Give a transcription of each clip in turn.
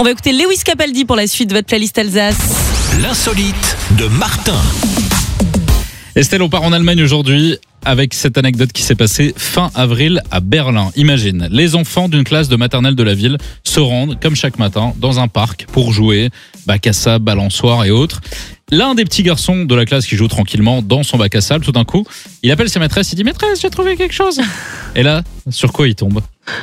On va écouter Lewis Capaldi pour la suite de votre playlist Alsace. L'insolite de Martin. Estelle, on part en Allemagne aujourd'hui avec cette anecdote qui s'est passée fin avril à Berlin. Imagine, les enfants d'une classe de maternelle de la ville se rendent, comme chaque matin, dans un parc pour jouer, bac à sable, balançoire et autres. L'un des petits garçons de la classe qui joue tranquillement dans son bac à sable, tout d'un coup, il appelle sa maîtresse, il dit « Maîtresse, j'ai trouvé quelque chose !» Et là, sur quoi il tombe ?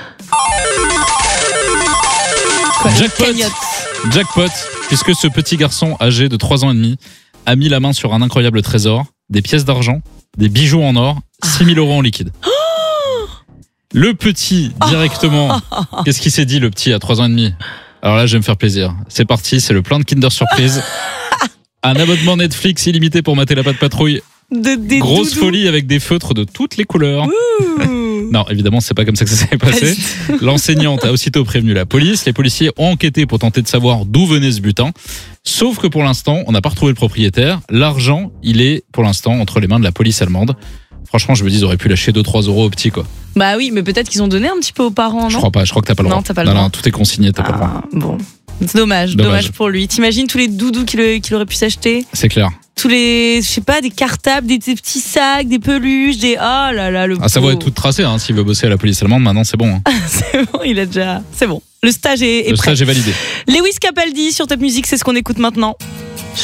Jackpot, puisque ce petit garçon âgé de 3 ans et demi a mis la main sur un incroyable trésor, des pièces d'argent, des bijoux en or, 6 000 € en liquide. Le petit, directement, qu'est-ce qu'il s'est dit, le petit, à 3 ans et demi ? Alors là, je vais me faire plaisir. C'est parti, c'est le plein de Kinder Surprise. Un abonnement Netflix illimité pour mater la Patte Patrouille. Grosse folie avec des feutres de toutes les couleurs. Non, évidemment, c'est pas comme ça que ça s'est passé. L'enseignante a aussitôt prévenu la police. Les policiers ont enquêté pour tenter de savoir d'où venait ce butin. Sauf que pour l'instant, on n'a pas retrouvé le propriétaire. L'argent, il est pour l'instant entre les mains de la police allemande. Franchement, je me dis, ils auraient pu lâcher 2-3 € au petit, quoi. Bah oui, mais peut-être qu'ils ont donné un petit peu aux parents, non ? Je crois pas, je crois que t'as pas le droit. Non, t'as pas le droit. Non, tout est consigné, t'as pas le droit. Bon, c'est dommage pour lui. T'imagines tous les doudous qu'il aurait pu s'acheter ? C'est clair. Tous les, je sais pas, des cartables, des petits sacs, des peluches, des... Oh là là, le pauvre. Ça va être tout tracé, hein, s'il veut bosser à la police allemande, maintenant c'est bon. Hein. C'est bon, il a déjà... C'est bon. Le stage est prêt. Le stage est validé. Lewis Capaldi sur Top Music, c'est ce qu'on écoute maintenant.